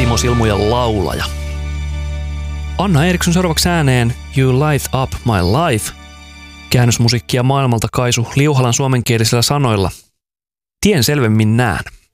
Timo Silmujen laulaja. Anna Eriksson seuraavaksi ääneen You Light Up My Life. Käännösmusiikkia maailmalta Kaisu Liuhalan suomenkielisillä sanoilla. Tien selvemmin näen.